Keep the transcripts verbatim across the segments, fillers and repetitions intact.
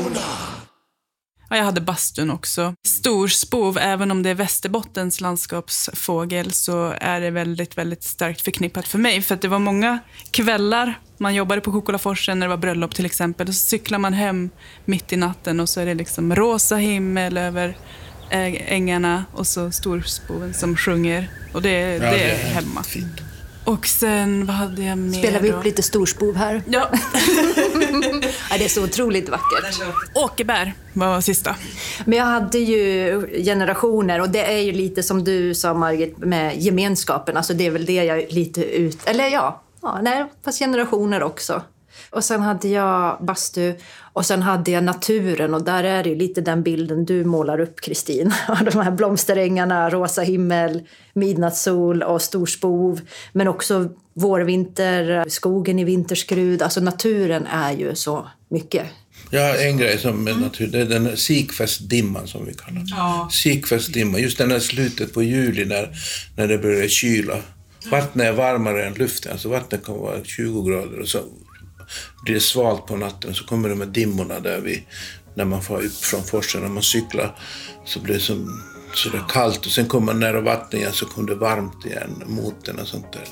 sauna. Ja, jag hade bastun också. Storspov, även om det är Västerbottens landskapsfågel, så är det väldigt, väldigt starkt förknippat för mig. För att det var många kvällar, man jobbade på Kokolaforsen när det var bröllop till exempel. Och så cyklar man hem mitt i natten och så är det liksom rosa himmel över ängarna och så storspoven som sjunger. Och det, ja, det, det är hemma. Fint. Och sen, vad hade jag mer? Spelar vi upp då? lite storspov här? Ja. Ja, det är så otroligt vackert. Åkerbär var sista. Men jag hade ju generationer, och det är ju lite som du sa, Margit, med gemenskapen. Alltså det är väl det jag lite ut... Eller ja, ja nej, fast generationer också. Och sen hade jag bastu och sen hade jag naturen, och där är det ju lite den bilden du målar upp, Kristin. De här blomsterängarna, rosa himmel, midnattssol och storspov. Men också vårvinter, skogen i vinterskrud. Alltså naturen är ju så mycket. Ja, en grej som är natur, det är den sikfestdimman som vi kallar. Ja. Sikfestdimman, just den här slutet på juli när, när det börjar kyla. Vattnet är varmare än luften, alltså vattnet kan vara tjugo grader och så blir det svalt på natten, så kommer de med dimmorna där vi, när man får upp från forsen, när man cyklar så blir det som, så det kallt, och sen kommer man nära vattnet igen så kommer det varmt igen mot den och sånt där.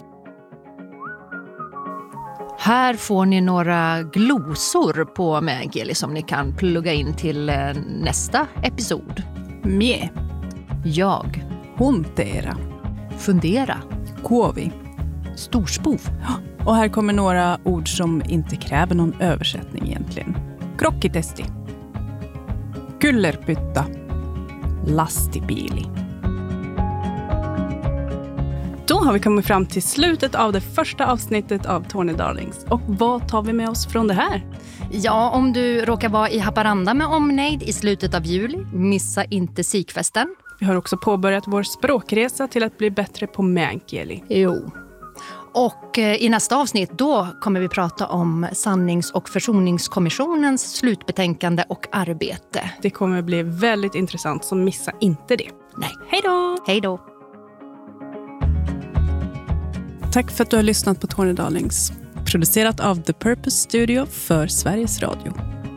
Här får ni några glosor på Mängeli som ni kan plugga in till nästa episod. Mie. Jag. Huntera. Fundera. Kuovi. Storspov. Och här kommer några ord som inte kräver någon översättning egentligen. Krokkitesti. Kullerpytta. Lastipili. Då har vi kommit fram till slutet av det första avsnittet av Tornedalings. Och vad tar vi med oss från det här? Ja, om du råkar vara i Haparanda med omnejd i slutet av juli, missa inte sikfesten. Vi har också påbörjat vår språkresa till att bli bättre på meänkieli. Jo. Och i nästa avsnitt då kommer vi prata om sannings- och försoningskommissionens slutbetänkande och arbete. Det kommer bli väldigt intressant, så missa inte det. Nej. Hej då! Hej då! Tack för att du har lyssnat på Tornedalings. Producerat av The Purpose Studio för Sveriges Radio.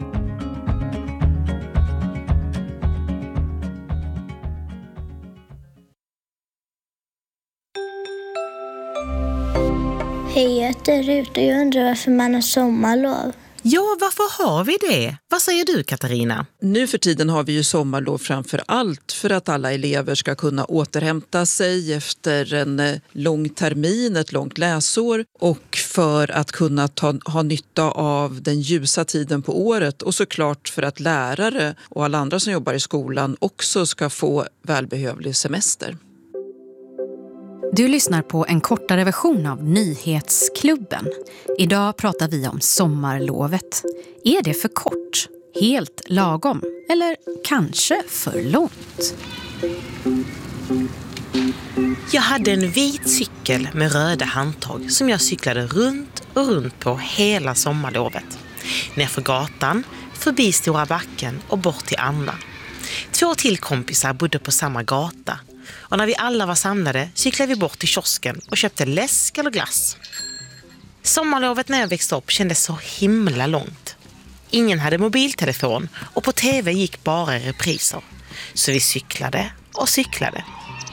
Hej, jag heter Rut och jag undrar varför man har sommarlov. Ja, varför har vi det? Vad säger du, Katarina? Nu för tiden har vi ju sommarlov framför allt för att alla elever ska kunna återhämta sig efter en lång termin, ett långt läsår, och för att kunna ta, ha nytta av den ljusa tiden på året, och såklart för att lärare och alla andra som jobbar i skolan också ska få välbehövlig semester. Du lyssnar på en kortare version av Nyhetsklubben. Idag pratar vi om sommarlovet. Är det för kort? Helt lagom? Eller kanske för långt? Jag hade en vit cykel med röda handtag som jag cyklade runt och runt på hela sommarlovet. Nerför gatan, förbi Stora backen och bort till Anna. Två till kompisar bodde på samma gata. Och när vi alla var samlade cyklade vi bort till kiosken och köpte läsk eller glass. Sommarlovet när jag växte upp kändes så himla långt. Ingen hade mobiltelefon och på tv gick bara repriser. Så vi cyklade och cyklade.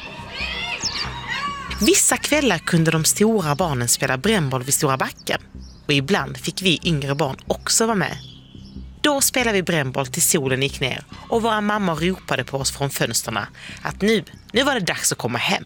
Vissa kvällar kunde de stora barnen spela brännboll vid Stora backen. Och ibland fick vi yngre barn också vara med. Då spelade vi brännboll till solen gick ner och våra mammor ropade på oss från fönsterna att nu, nu var det dags att komma hem.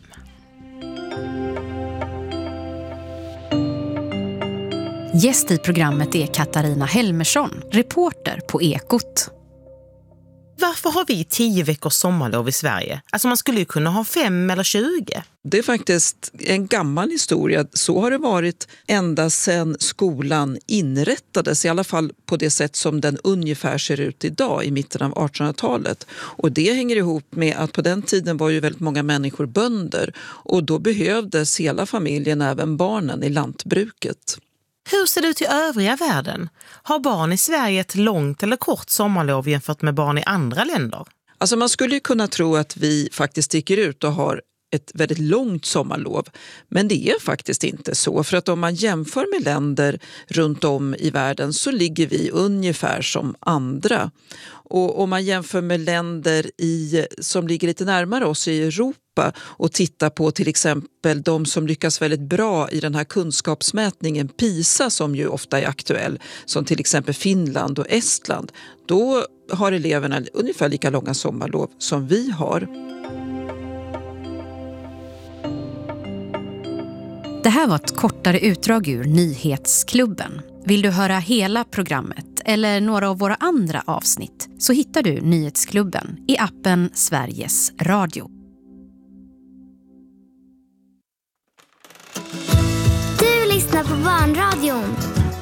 Gäst i programmet är Katarina Helmersson, reporter på Ekot. Varför har vi tio veckors sommarlov i Sverige? Alltså man skulle ju kunna ha fem eller tjugo. Det är faktiskt en gammal historia. Så har det varit ända sedan skolan inrättades, i alla fall på det sätt som den ungefär ser ut idag i mitten av artonhundratalet. Och det hänger ihop med att på den tiden var ju väldigt många människor bönder, och då behövdes hela familjen, även barnen, i lantbruket. Hur ser det ut i övriga världen? Har barn i Sverige ett långt eller kort sommarlov jämfört med barn i andra länder? Alltså man skulle ju kunna tro att vi faktiskt sticker ut och har ett väldigt långt sommarlov. Men det är faktiskt inte så. För att om man jämför med länder runt om i världen så ligger vi ungefär som andra. Och om man jämför med länder i, som ligger lite närmare oss i Europa och tittar på till exempel de som lyckas väldigt bra i den här kunskapsmätningen PISA som ju ofta är aktuell, som till exempel Finland och Estland, då har eleverna ungefär lika långa sommarlov som vi har. Det här var ett kortare utdrag ur Nyhetsklubben. Vill du höra hela programmet eller några av våra andra avsnitt så hittar du Nyhetsklubben i appen Sveriges Radio. Du lyssnar på Barnradion.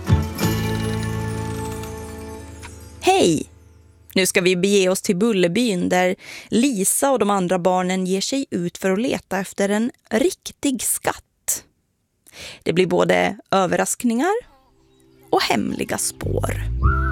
Hej! Nu ska vi bege oss till Bullerbyn där Lisa och de andra barnen ger sig ut för att leta efter en riktig skatt. Det blir både överraskningar och hemliga spår.